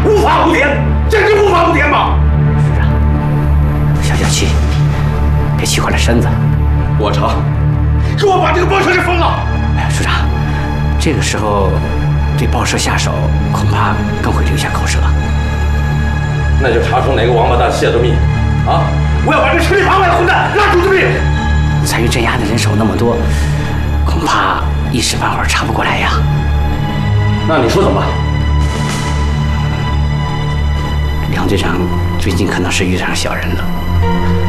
无法无天，简直无法无天嘛！ 是啊，消消气，别气坏了身子。 我成，给我把这个报社给封了！ 哎呀，署长，这个时候对报社下手，恐怕更会留下口舌。 那就查出哪个王八蛋泄的密，啊！我要把这10里8外的混蛋拉出去！ 参与镇压的人手那么多，恐怕一时半会儿查不过来呀。 那你说怎么办？ 梁队长最近可能是遇上小人了。